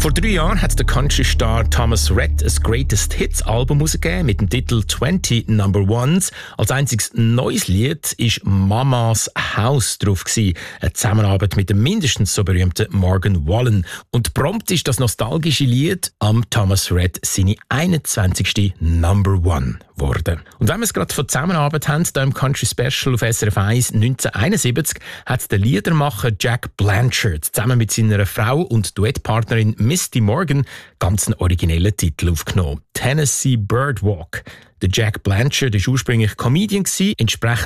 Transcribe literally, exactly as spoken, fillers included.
Vor drei Jahren hat der Country-Star Thomas Rhett ein Greatest Hits-Album herausgegeben mit dem Titel zwanzig Number Ones. Als einziges neues Lied war Mamas House drauf gewesen. Eine Zusammenarbeit mit dem mindestens so berühmten Morgan Wallen. Und prompt ist das nostalgische Lied am Thomas Rhett seine einundzwanzigste Number One geworden. Und wenn wir es gerade von Zusammenarbeit haben, da im Country Special auf S R F eins neunzehnhunderteinundsiebzig, hat der Liedermacher Jack Blanchard zusammen mit seiner Frau und Duettpartnerin Misty Morgan ganz einen originellen Titel aufgenommen. Tennessee Birdwalk. Der Jack Blanchard war ursprünglich Comedian, entsprechend